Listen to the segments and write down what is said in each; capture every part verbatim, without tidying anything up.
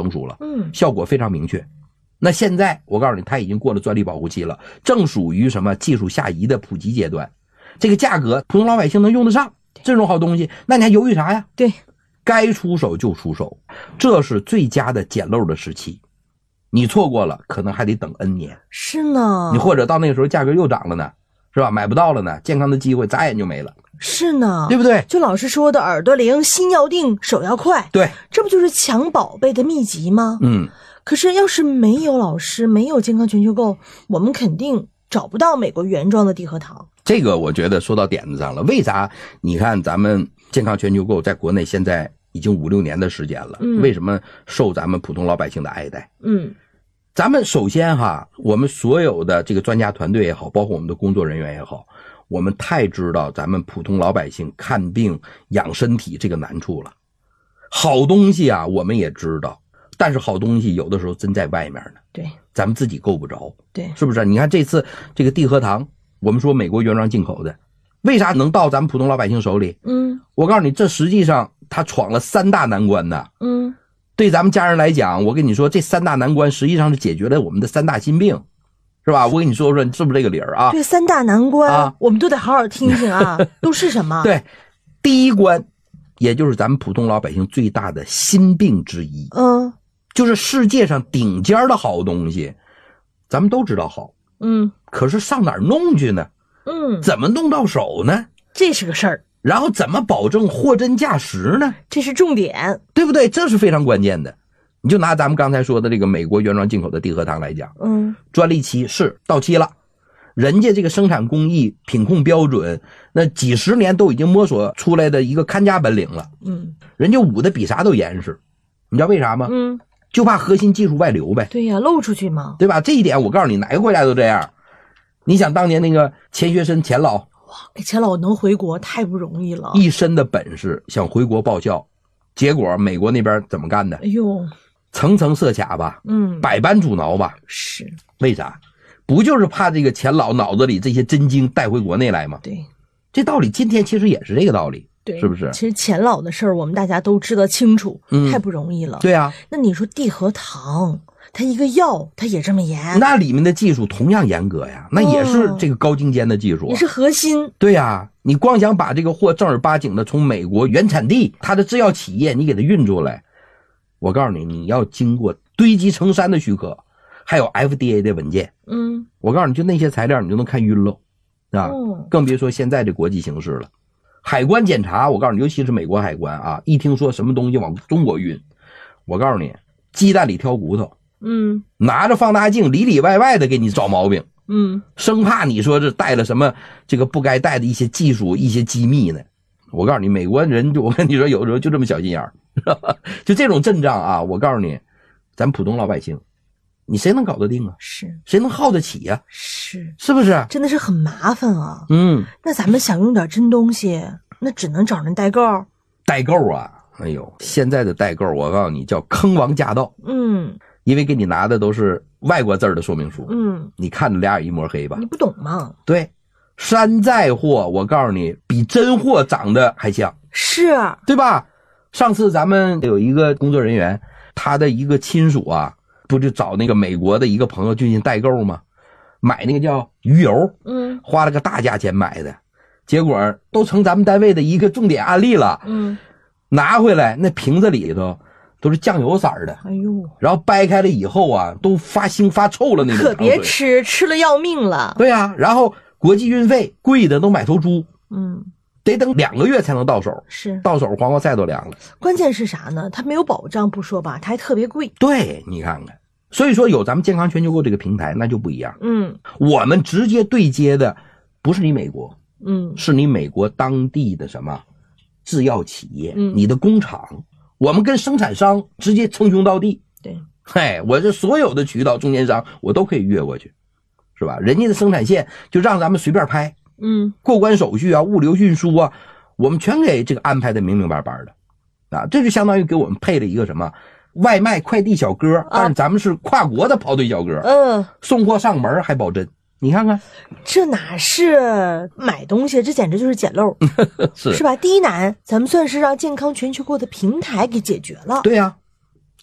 成熟了， 嗯， 效果非常明确。那现在我告诉你，它已经过了专利保护期了，正属于什么技术下移的普及阶段。这个价格普通老百姓能用得上这种好东西，那你还犹豫啥呀？ 对， 该出手就出手，这是最佳的捡漏的时期。你错过了，可能还得等 N 年。 是呢， 你或者到那个时候价格又涨了呢，是吧？买不到了呢，健康的机会眨眼就没了。 是呢， 对不对？ 就老师说的耳朵灵，心要定，手要快。 对， 这不就是抢宝贝的秘籍吗？ 嗯。 可是要是没有老师，没有健康全球购，我们肯定找不到美国原装的地核糖。 这个我觉得说到点子上了。为啥？你看咱们健康全球购在国内现在已经五六年的时间了， 嗯， 为什么受咱们普通老百姓的爱戴？ 嗯， 咱们首先哈，我们所有的这个专家团队也好，包括我们的工作人员也好，我们太知道咱们普通老百姓看病养身体这个难处了。好东西啊，我们也知道，但是好东西有的时候真在外面呢。 对， 咱们自己够不着。 对， 是不是？你看这次这个地核糖，我们说美国原装进口的，为啥能到咱们普通老百姓手里？ 嗯， 我告诉你，这实际上他闯了三大难关呢。 嗯， 对咱们家人来讲，我跟你说，这三大难关实际上是解决了我们的三大心病，是吧？我跟你说说，是不是这个理儿啊？ 对，三大难关， 啊， 我们都得好好听听啊，都是什么？ 对，第一关，也就是咱们普通老百姓最大的心病之一。 嗯， 就是世界上顶尖的好东西，咱们都知道好， 嗯， 可是上哪儿弄去呢？ 嗯， 怎么弄到手呢？ 这是个事儿。 然后怎么保证货真价实呢？ 这是重点， 对不对？这是非常关键的。你就拿咱们刚才说的这个美国原装进口的地核糖来讲， 嗯， 专利期是到期了，人家这个生产工艺、品控标准，那几十年都已经摸索出来的一个看家本领了， 嗯， 人家捂的比啥都严实，你知道为啥吗？ 嗯， 就怕核心技术外流呗。 对呀，漏出去嘛， 对吧？这一点我告诉你，哪个国家都这样。你想当年那个钱学森钱老， 哇，钱老能回国太不容易了， 一身的本事想回国报效，结果美国那边怎么干的？ 哎呦， 层层设卡吧， 嗯， 百般阻挠吧。 是， 为啥？不就是怕这个钱老脑子里这些真经带回国内来吗？ 对， 这道理今天其实也是这个道理， 对， 是不是？ 其实钱老的事儿我们大家都知道清楚， 嗯， 太不容易了。 对啊， 那你说地核糖，它一个药它也这么严， 那里面的技术同样严格呀，那也是这个高精尖的技术、啊， 也是核心。 对呀、啊，你光想把这个货正儿八经的从美国原产地它的制药企业你给它运出来，我告诉你，你要经过堆积成山的许可，还有 F D A 的文件。 嗯， 我告诉你，就那些材料你就能看晕喽，啊、 哦， 更别说现在这国际形势了。海关检查，我告诉你，尤其是美国海关啊，一听说什么东西往中国运，我告诉你，鸡蛋里挑骨头， 嗯， 拿着放大镜里里外外的给你找毛病， 嗯， 生怕你说这带了什么这个不该带的一些技术、一些机密呢。我告诉你，美国人就我跟你说，有时候就这么小心眼儿，就这种阵仗啊，我告诉你，咱普通老百姓，你谁能搞得定啊？ 是， 谁能耗得起呀、啊？ 是， 是不是？ 真的是很麻烦啊。 嗯， 那咱们想用点真东西，那只能找人代购。 代购啊，哎呦，现在的代购，我告诉你叫坑王驾到。 嗯， 因为给你拿的都是外国字儿的说明书， 嗯， 你看着俩眼一抹黑吧？ 你不懂吗？ 对，山寨货，我告诉你，比真货长得还像， 是， 对吧？上次咱们有一个工作人员，他的一个亲属啊，不就找那个美国的一个朋友进行代购吗？买那个叫鱼油， 嗯， 花了个大价钱买的，结果都成咱们单位的一个重点案例了。 嗯， 拿回来那瓶子里头都是酱油色的， 哎呦， 然后掰开了以后啊，都发腥发臭了那种。 可别吃，吃了要命了。 对啊，然后国际运费贵的都买头猪， 嗯， 得等两个月才能到手， 是到手黄瓜菜都凉了。 关键是啥呢？它没有保障不说吧，它还特别贵。 对，你看看，所以说有咱们健康全球购这个平台，那就不一样。 嗯， 我们直接对接的不是你美国， 嗯， 是你美国当地的什么制药企业， 嗯， 你的工厂，我们跟生产商直接称兄道弟。 对， 嘿，我这所有的渠道中间商我都可以越过去，是吧？人家的生产线就让咱们随便拍， 嗯， 过关手续啊，物流运输啊，我们全给这个安排的明明白白的，啊，这就相当于给我们配了一个什么外卖快递小哥，但是咱们是跨国的跑腿小哥， 嗯、呃， 送货上门还保真。你看看， 这哪是买东西，这简直就是捡漏， 是是吧？第一难，咱们算是让健康全球购的平台给解决了。 对呀、啊，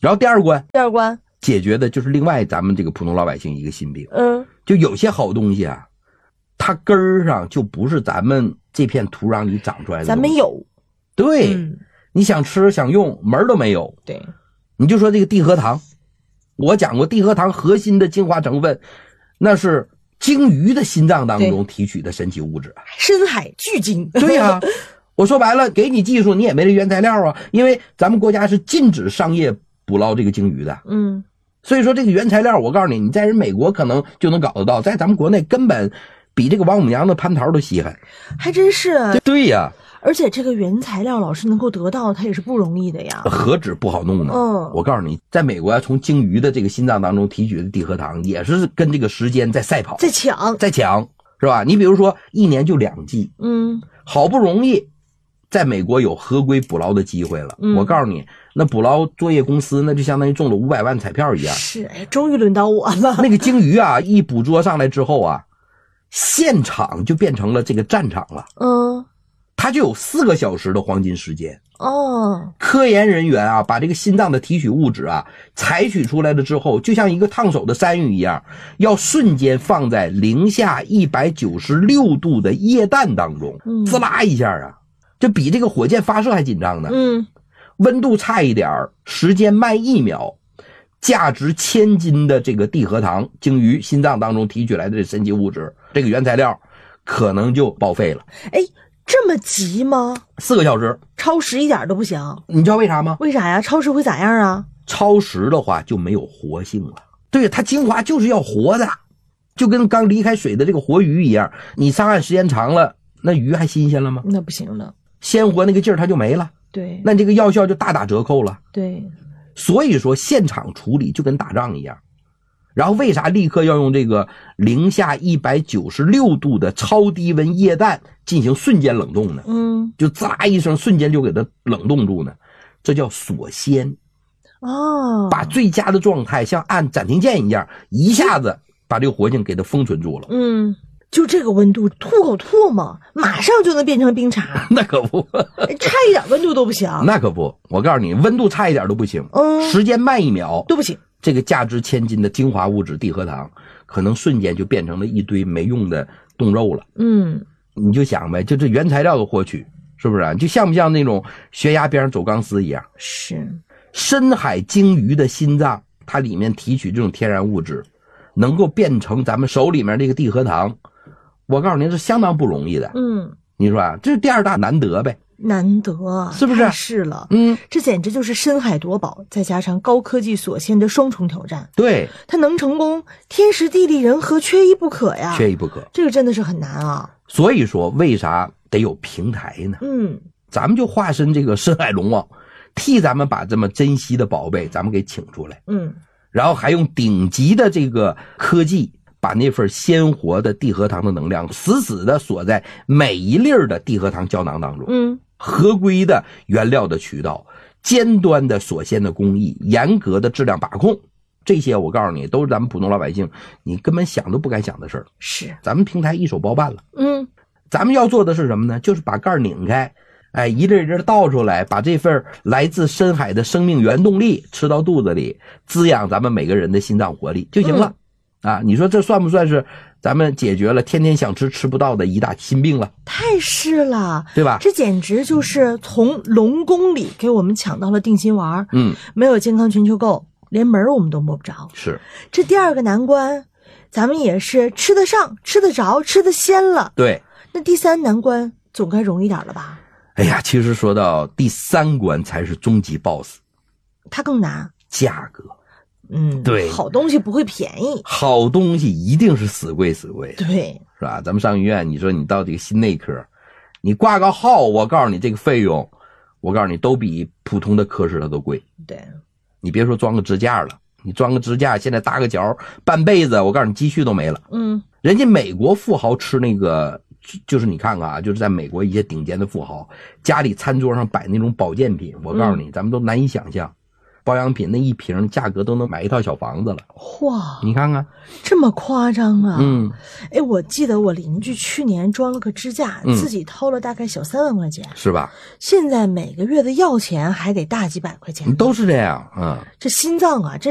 然后第二关， 第二关解决的就是另外咱们这个普通老百姓一个心病。 嗯， 就有些好东西啊，它根儿上就不是咱们这片土壤里长出来的， 咱没有。 对、 嗯， 你想吃想用门儿都没有。 对， 你就说这个地核糖，我讲过地核糖核心的精华成分那是鲸鱼的心脏当中提取的神奇物质。 深海巨鲸。 对呀、啊，我说白了，给你技术你也没这原材料啊，因为咱们国家是禁止商业捕捞这个鲸鱼的。 嗯， 所以说这个原材料我告诉你，你在人美国可能就能搞得到，在咱们国内根本比这个王母娘的蟠桃都稀罕。 还真是。 对呀， 而且这个原材料老师能够得到，它也是不容易的呀。 何止不好弄呢？ 嗯， 我告诉你，在美国从鲸鱼的这个心脏当中提取的地核糖，也是跟这个时间在赛跑， 在抢， 在抢，是吧？你比如说一年就两季， 嗯， 好不容易在美国有合规捕捞的机会了。 嗯， 我告诉你，那捕捞作业公司那就相当于中了五百万彩票一样。 是，哎，终于轮到我了。 那个鲸鱼啊，一捕捉上来之后啊，现场就变成了这个战场了。 嗯， 它就有四个小时的黄金时间。 哦， 科研人员啊，把这个心脏的提取物质啊采取出来了之后，就像一个烫手的山芋一样，要瞬间放在零下一百九十六度的液氮当中， 嗯， 滋啦一下啊，这比这个火箭发射还紧张呢。 嗯， 温度差一点，时间慢一秒，价值千金的这个地核糖，鲸鱼心脏当中提取来的这神奇物质，这个原材料可能就报废了。 哎，这么急吗？ 四个小时， 超时一点都不行。 你知道为啥吗？ 为啥呀？超时会咋样啊？ 超时的话就没有活性了。对，它精华就是要活的，就跟刚离开水的这个活鱼一样。你上岸时间长了，那鱼还新鲜了吗？ 那不行了， 鲜活那个劲儿它就没了。 对， 那这个药效就大打折扣了。 对， 所以说现场处理就跟打仗一样。然后为啥立刻要用这个零下一百九十六度的超低温液氮进行瞬间冷冻呢？ 嗯， 就滋啦一声瞬间就给它冷冻住呢？这叫锁鲜。 哦， 把最佳的状态像按暂停键一样，一下子把这个活性给它封存住了。 嗯，就这个温度，吐口唾沫马上就能变成冰茶。 那可不， 差一点温度都不行。 那可不，我告诉你，温度差一点都不行， 嗯， 时间慢一秒都不行。 这个价值千金的精华物质地核糖，可能瞬间就变成了一堆没用的冻肉了。 嗯， 你就想呗，就这原材料的获取，是不是啊？就像不像那种悬崖边上走钢丝一样？ 是。 深海鲸鱼的心脏，它里面提取这种天然物质，能够变成咱们手里面这个地核糖，我告诉您是相当不容易的。 嗯， 你说啊，这是第二大难得呗。 难得， 是不是？ 是了， 嗯， 这简直就是深海夺宝，再加上高科技锁鲜的双重挑战。 对， 它能成功，天时地利人和缺一不可呀， 缺一不可。 这个真的是很难啊。 所以说，为啥得有平台呢？ 嗯， 咱们就化身这个深海龙王，替咱们把这么珍惜的宝贝咱们给请出来。 嗯， 然后还用顶级的这个科技，把那份鲜活的地核糖的能量死死的锁在每一粒的地核糖胶囊当中。 嗯。 合规的原料的渠道，尖端的锁鲜的工艺，严格的质量把控，这些我告诉你，都是咱们普通老百姓你根本想都不敢想的事儿。 是， 咱们平台一手包办了。 嗯， 咱们要做的是什么呢？就是把盖拧开，哎，一粒一粒倒出来，把这份来自深海的生命原动力吃到肚子里，滋养咱们每个人的心脏活力就行了。嗯、啊，你说这算不算是咱们解决了天天想吃吃不到的一大心病了？ 太是了， 对吧？ 这简直就是从龙宫里给我们抢到了定心丸。 嗯， 没有健康全球购，连门我们都摸不着。 是， 这第二个难关，咱们也是吃得上、吃得着、吃得鲜了。 对， 那第三难关总该容易点了吧？ 哎呀，其实说到第三关才是终极 boss， 它更难， 价格。 嗯， 对， 好东西不会便宜， 好东西一定是死贵死贵， 对， 是吧？咱们上医院，你说你到这个心内科，你挂个号，我告诉你这个费用，我告诉你都比普通的科室它都贵。 对， 你别说装个支架了，你装个支架，现在搭个脚半辈子，我告诉你积蓄都没了。 嗯， 人家美国富豪吃那个，就是你看看啊，就是在美国一些顶尖的富豪家里餐桌上摆那种保健品，我告诉你，咱们都难以想象。 保养品那一瓶价格都能买一套小房子了。 哇， 你看看， 这么夸张啊！ 嗯， 哎，我记得我邻居去年装了个支架， 嗯自己掏了大概小三万块钱， 是吧？ 现在每个月的药钱还得大几百块钱， 都是这样，嗯。 这心脏啊，这